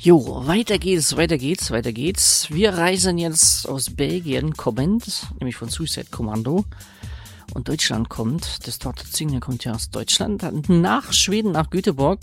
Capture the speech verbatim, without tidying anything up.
Jo, weiter geht's, weiter geht's, weiter geht's. Wir reisen jetzt aus Belgien kommend, nämlich von Suicide Commando. Und Deutschland kommt, das dort Single kommt ja aus Deutschland, nach Schweden, nach Göteborg.